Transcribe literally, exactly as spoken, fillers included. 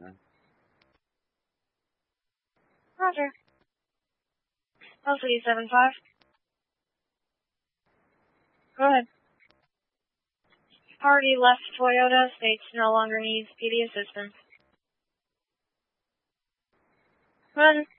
Roger. L three seven five. Go ahead. Party left Toyota, states no longer needs P D assistance. Run.